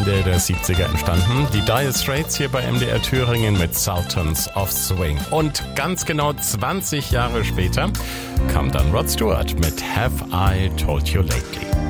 Ende der 70er entstanden. Die Dire Straits hier bei MDR Thüringen mit Sultans of Swing. Und ganz genau 20 Jahre später kam dann Rod Stewart mit Have I Told You Lately.